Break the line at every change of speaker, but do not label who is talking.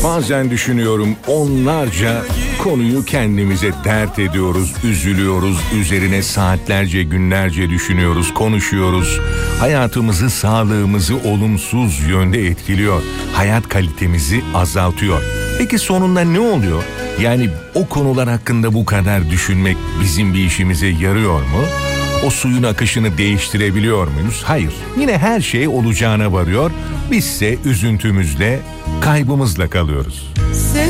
Bazen düşünüyorum, onlarca konuyu kendimize dert ediyoruz, üzülüyoruz, üzerine saatlerce, günlerce düşünüyoruz, konuşuyoruz. Hayatımızı, sağlığımızı olumsuz yönde etkiliyor. Hayat kalitemizi azaltıyor. Peki sonunda ne oluyor? Yani o konular hakkında bu kadar düşünmek bizim bir işimize yarıyor mu? O suyun akışını değiştirebiliyor muyuz? Hayır. Yine her şey olacağına varıyor. Bizse üzüntümüzle, kaybımızla kalıyoruz.